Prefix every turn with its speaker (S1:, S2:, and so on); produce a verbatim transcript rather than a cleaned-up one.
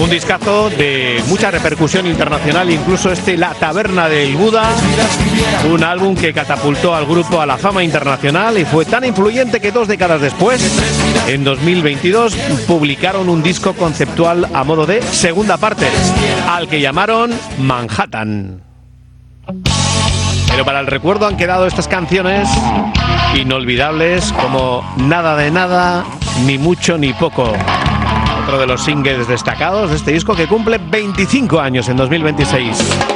S1: Un discazo de mucha repercusión internacional, incluso este La Taberna del Buda, un álbum que catapultó al grupo a la fama internacional y fue tan influyente que dos décadas después, en dos mil veintidós, publicaron un disco conceptual a modo de segunda parte, al que llamaron Manhattan. Pero para el recuerdo han quedado estas canciones inolvidables como Nada de Nada, Ni Mucho Ni Poco. Otro de los singles destacados de este disco que cumple veinticinco años en dos mil veintiséis.